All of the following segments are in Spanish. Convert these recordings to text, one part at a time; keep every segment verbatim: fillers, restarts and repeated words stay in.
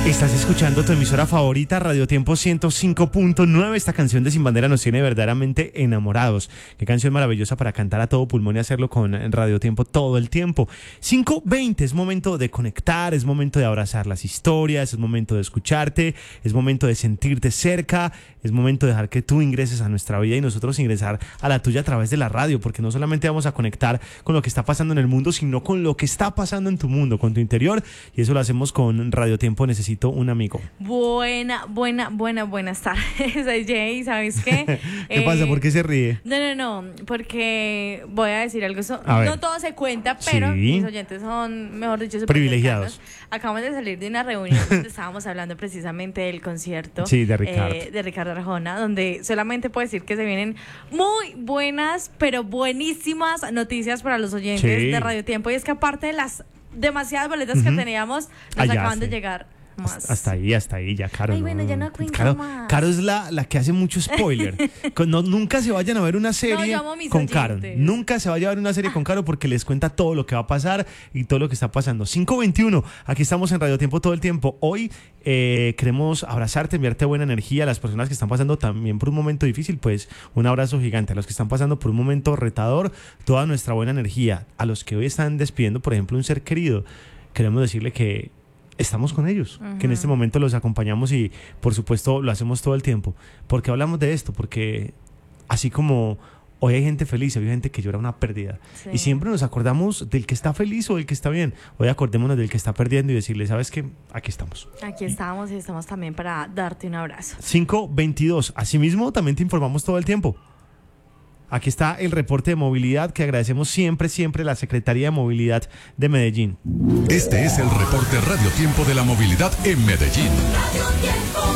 Estás escuchando tu emisora favorita, Radio Tiempo ciento cinco punto nueve. Esta canción de Sin Bandera nos tiene verdaderamente enamorados. Qué canción maravillosa para cantar a todo pulmón y hacerlo con Radio Tiempo todo el tiempo. cinco veinte, es momento de conectar, es momento de abrazar las historias, es momento de escucharte, es momento de sentirte cerca, es momento de dejar que tú ingreses a nuestra vida y nosotros ingresar a la tuya a través de la radio, porque no solamente vamos a conectar con lo que está pasando en el mundo, sino con lo que está pasando en tu mundo, con tu interior, y eso lo hacemos con Radio Tiempo Necesito un amigo. Buena, buena, buena, buenas tardes. Soy Jay, ¿sabes qué? ¿Qué eh, pasa? ¿Por qué se ríe? No, no, no, porque voy a decir algo. So, a no todo se cuenta, pero sí. mis oyentes son, mejor dicho, privilegiados. Acabamos de salir de una reunión donde estábamos hablando precisamente del concierto sí, de Ricardo. Eh, de Ricardo Arjona, donde solamente puedo decir que se vienen muy buenas, pero buenísimas noticias para los oyentes sí. de Radio Tiempo. Y es que aparte de las demasiadas boletas uh-huh. que teníamos, nos Allá, acaban sí. de llegar. Más. Hasta ahí, hasta ahí, ya Caro. Ay, bueno, no, ya no cuento Caro, más. Caro es la, la que hace mucho spoiler. no, nunca se vayan a ver una serie no, con Caro. Nunca se vaya a ver una serie ah. con Caro porque les cuenta todo lo que va a pasar y todo lo que está pasando. cinco veintiuno, aquí estamos en Radio Tiempo todo el tiempo. Hoy eh, queremos abrazarte, enviarte buena energía a las personas que están pasando también por un momento difícil, pues un abrazo gigante. A los que están pasando por un momento retador, toda nuestra buena energía. A los que hoy están despidiendo, por ejemplo, un ser querido, queremos decirle que estamos con ellos, uh-huh. que en este momento los acompañamos y por supuesto lo hacemos todo el tiempo. ¿Por qué hablamos de esto? Porque así como hoy hay gente feliz, hoy hay gente que llora una pérdida sí. y siempre nos acordamos del que está feliz o del que está bien. Hoy acordémonos del que está perdiendo y decirle, ¿sabes qué? Aquí estamos. Aquí estamos y estamos también para darte un abrazo. cinco veintidós, asimismo también te informamos todo el tiempo. Aquí está el reporte de movilidad que agradecemos siempre, siempre a la Secretaría de Movilidad de Medellín. Este es el reporte Radio Tiempo de la movilidad en Medellín. Radio Tiempo.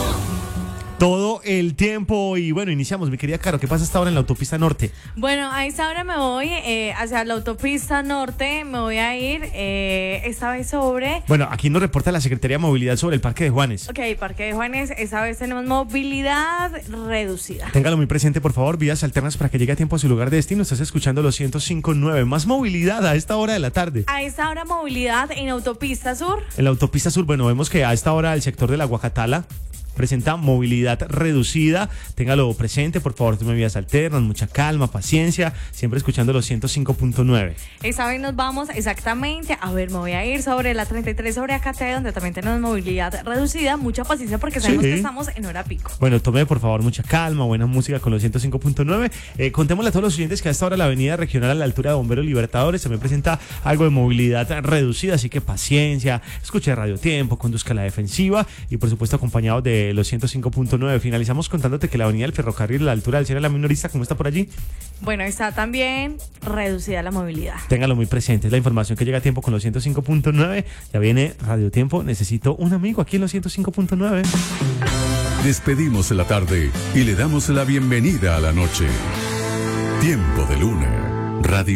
Todo el tiempo y bueno, iniciamos. Mi querida Caro, ¿qué pasa hasta ahora en la autopista norte? Bueno, a esta hora me voy eh, hacia la autopista norte, me voy a ir eh, esta vez sobre... Bueno, aquí nos reporta la Secretaría de Movilidad sobre el Parque de Juanes. Ok, Parque de Juanes, esta vez tenemos movilidad reducida. Téngalo muy presente, por favor, vías alternas para que llegue a tiempo a su lugar de destino. Estás escuchando los ciento cinco punto nueve. Más movilidad a esta hora de la tarde. A esta hora movilidad en autopista sur. En la autopista sur, bueno, vemos que a esta hora el sector de la Guacatala presenta movilidad reducida. Téngalo presente, por favor, tome vías alternas, mucha calma, paciencia, siempre escuchando los ciento cinco punto nueve. Esta vez nos vamos exactamente, a ver, me voy a ir sobre la treinta y tres sobre Acate, donde también tenemos movilidad reducida. Mucha paciencia porque sabemos sí. que estamos en hora pico. Bueno, tome por favor mucha calma, buena música con los ciento cinco punto nueve. Eh, contémosle a todos los oyentes que a esta hora la avenida regional a la altura de Bomberos Libertadores también presenta algo de movilidad reducida, así que paciencia, escuche Radio Tiempo, conduzca la defensiva y por supuesto acompañado de los ciento cinco punto nueve. Finalizamos contándote que la avenida del Ferrocarril a la altura del Cielo de la Minorista, ¿cómo está por allí? Bueno, está también reducida la movilidad. Téngalo muy presente, es la información que llega a tiempo con los ciento cinco punto nueve. Ya viene Radio Tiempo, necesito un amigo aquí en los ciento cinco punto nueve. Despedimos la tarde y le damos la bienvenida a la noche. Tiempo de Luna, Radio